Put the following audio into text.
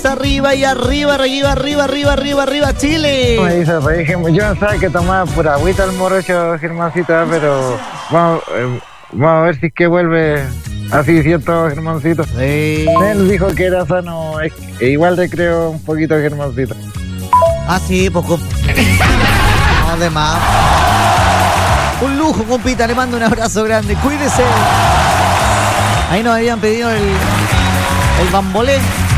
Arriba y arriba, arriba, Chile. Me dice, yo no sabía que tomaba pura agüita el morocho, Germancito, pero vamos a ver si es que vuelve así, ¿cierto, Germancito? Sí. Él dijo que era sano, igual le creo un poquito a Germancito. Ah, sí, poco. No, de más. Un lujo, compita, le mando un abrazo grande, cuídese. Ahí nos habían pedido el bambolé.